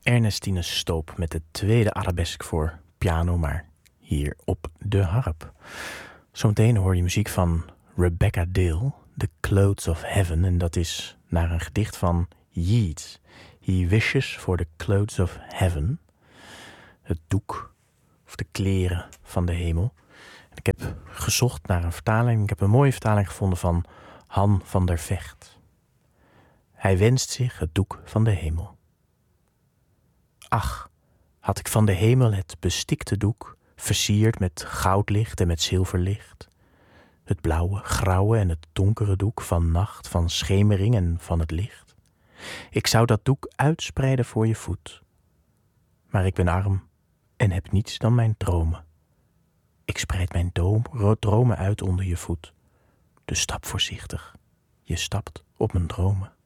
Ernestine Stoop met de tweede arabesk voor piano, maar hier op de harp. Zometeen hoor je muziek van Rebecca Dale, The Clothes of Heaven. En dat is naar een gedicht van Yeats. He wishes for the clothes of heaven. Het doek of de kleren van de hemel. En ik heb gezocht naar een vertaling. Ik heb een mooie vertaling gevonden van Han van der Vecht. Hij wenst zich het doek van de hemel. Ach, had ik van de hemel het bestikte doek, versierd met goudlicht en met zilverlicht. Het blauwe, grauwe en het donkere doek van nacht, van schemering en van het licht. Ik zou dat doek uitspreiden voor je voet. Maar ik ben arm en heb niets dan mijn dromen. Ik spreid mijn dromen uit onder je voet. Dus stap voorzichtig, je stapt op mijn dromen.